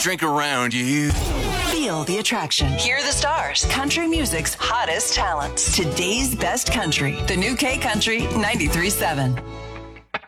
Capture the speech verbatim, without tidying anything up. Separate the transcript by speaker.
Speaker 1: drink around you.
Speaker 2: Feel the attraction. Hear the stars. Country music's hottest talents. Today's best country. The new K Country ninety-three point seven.